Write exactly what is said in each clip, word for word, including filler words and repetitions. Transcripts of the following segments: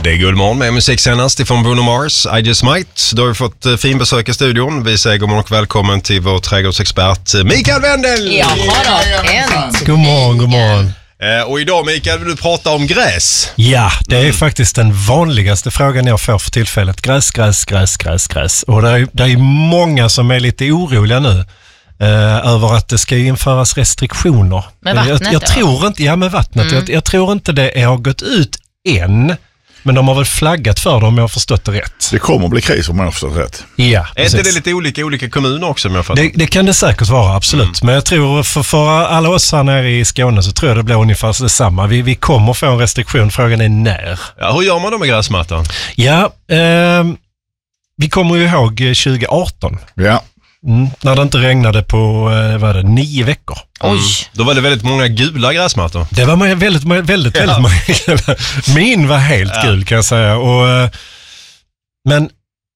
Det är Guldmorgon med musik senast ifrån Bruno Mars, I Just Might. Då har vi fått uh, fin besök i studion. Vi säger god morgon och välkommen till vår trädgårdsexpert Mikael Wendel. Jaha då, en. God morgon, god morgon. Uh, och idag Mikael vill du prata om gräs. Ja, det är mm. faktiskt den vanligaste frågan jag får för tillfället. Gräs, gräs, gräs, gräs, gräs. Och det är, det är många som är lite oroliga nu. Uh, över att det ska införas restriktioner. Med vattnet jag, jag då? tror inte, ja med vattnet. Mm. Jag, jag tror inte det har gått ut än. Men de har väl flaggat för det om jag har förstått det rätt. Det kommer att bli kris om man har förstått rätt. Ja, är inte det lite olika i olika kommuner också? Om jag fattar? Det, det kan det säkert vara, absolut. Mm. Men jag tror för, för alla oss här nere i Skåne så tror jag det blir ungefär detsamma. Vi, vi kommer få en restriktion, frågan är när. Ja, hur gör man då med gräsmattan? Ja, eh, vi kommer ju ihåg tjugo arton. Ja. Mm, när det inte regnade på eh, vad är det, nio veckor. Mm. Då var det väldigt många gula gräsmattor. Det var väldigt, väldigt, väldigt, ja. väldigt många. Min var helt ja. gul kan jag säga. Och, eh, men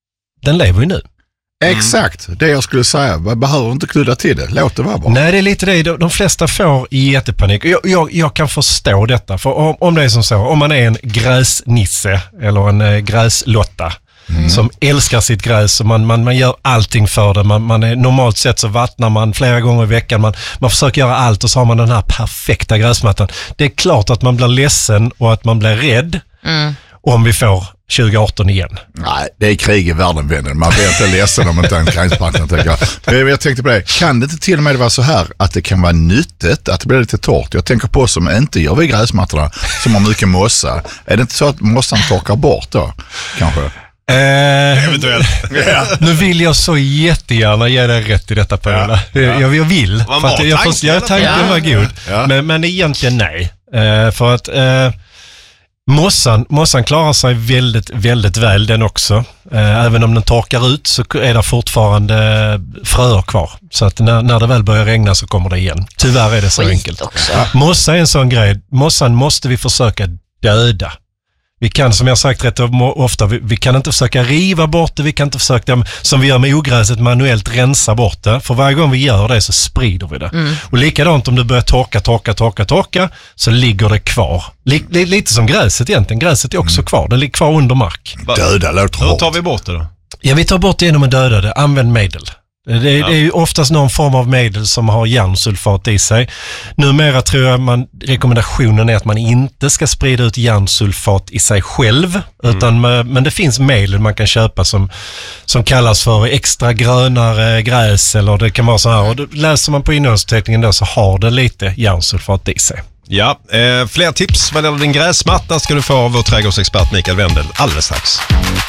den lever ju nu. Mm. Exakt, det jag skulle säga. Man behöver inte kludda till det. Låt det vara bara. Nej, det är lite det. De, de flesta får jättepanik. Jag, jag, jag kan förstå detta. För om, om det är som så, om man är en gräsnisse eller en eh, gräslotta Mm. som älskar sitt gräs och man, man, man gör allting för det. Man, man är, normalt sett så vattnar man flera gånger i veckan. Man, man försöker göra allt och så har man den här perfekta gräsmattan. Det är klart att man blir ledsen och att man blir rädd mm. om vi får tjugo arton igen. Nej, det är krig i världen, vännen. Man blir inte ledsen om inte en gräsmattan, tänker jag. Jag tänkte på det. Kan det inte till och med vara så här att det kan vara nyttigt att det blir lite torrt? Jag tänker på som inte gör vid gräsmattorna som har mycket mossa. Är det inte så att mossan torkar bort då? Kanske. Eh, Eventuellt. Ja. Nu vill jag så jättegärna ge dig rätt i detta på ja. Ja. Jag, jag vill. För att jag först, jag tanken ja. var god. Ja. Men, men egentligen nej. Eh, för att eh, mossan, mossan klarar sig väldigt, väldigt väl den också. Eh, även om den torkar ut så är det fortfarande fröer kvar. Så att när, när det väl börjar regna så kommer det igen. Tyvärr är det så Skit enkelt. Också. Mossa är en sån grej. Mossan måste vi försöka döda. Vi kan, som jag sagt rätt ofta, vi, vi kan inte försöka riva bort det, vi kan inte försöka, som vi gör med ogräset, manuellt rensa bort det. För varje gång vi gör det så sprider vi det. Mm. Och likadant om du börjar torka, torka, torka, torka, så ligger det kvar. L- l- lite som gräset egentligen, gräset är också mm. kvar, det ligger kvar under mark. Döda, låter hårt. Hur tar vi bort det då? Ja, vi tar bort det genom att döda det, använd medel. Det är, ja. det är ju oftast någon form av medel som har järnsulfat i sig. Numera tror jag man, rekommendationen är att man inte ska sprida ut järnsulfat i sig själv. Mm. Utan, men det finns medel man kan köpa som, som kallas för extra grönare gräs. Eller det kan vara så här. Och då läser man på innehållsförteckningen då så har det lite järnsulfat i sig. Ja, eh, fler tips vad gäller din gräsmatta ska du få av vår trädgårdsexpert Mikael Wendel alldeles strax.